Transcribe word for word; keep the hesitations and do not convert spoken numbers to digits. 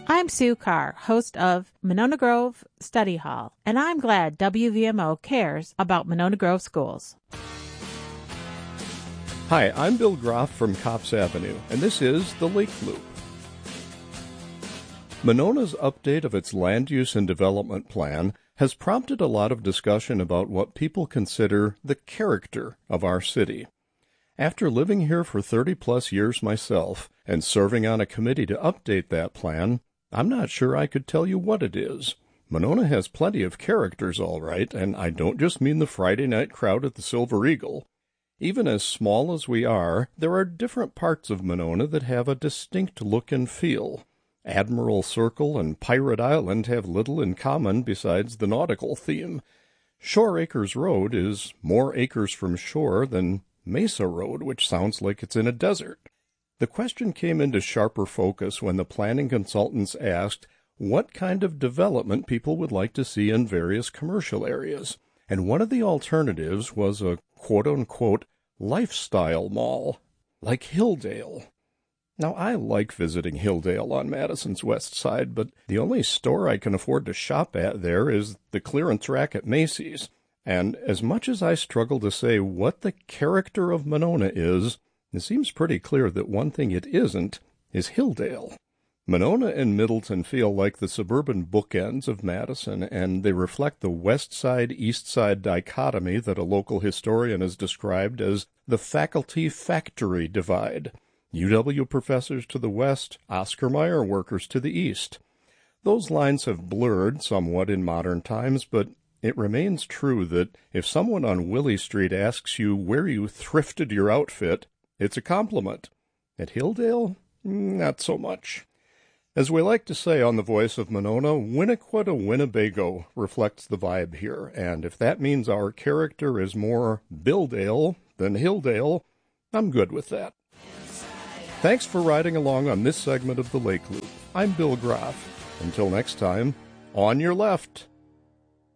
I'm Sue Carr, host of Monona Grove Study Hall, and I'm glad W V M O cares about Monona Grove schools. Hi, I'm Bill Groff from Copps Avenue, and this is The Lake Loop. Monona's update of its land use and development plan has prompted a lot of discussion about what people consider the character of our city. After living here for thirty plus years myself and serving on a committee to update that plan, I'm not sure I could tell you what it is. Monona has plenty of characters, all right, and I don't just mean the Friday night crowd at the Silver Eagle. Even as small as we are, there are different parts of Monona that have a distinct look and feel. Admiral Circle and Pirate Island have little in common besides the nautical theme. Shore Acres Road is more acres from shore than Mesa Road, which sounds like it's in a desert. The question came into sharper focus when the planning consultants asked what kind of development people would like to see in various commercial areas. And one of the alternatives was a quote-unquote lifestyle mall, like Hilldale. Now, I like visiting Hilldale on Madison's west side, but the only store I can afford to shop at there is the clearance rack at Macy's. And as much as I struggle to say what the character of Monona is, it seems pretty clear that one thing it isn't is Hilldale. Monona and Middleton feel like the suburban bookends of Madison, and they reflect the west side-east side dichotomy that a local historian has described as the faculty-factory divide. U W professors to the west, Oscar Mayer workers to the east. Those lines have blurred somewhat in modern times, but it remains true that if someone on Willie Street asks you where you thrifted your outfit, it's a compliment. At Hilldale, not so much. As we like to say on the Voice of Monona, Winnequa Winnebago reflects the vibe here, and if that means our character is more Billdale than Hilldale, I'm good with that. Thanks for riding along on this segment of the Lake Loop. I'm Bill Groff. Until next time, on your left.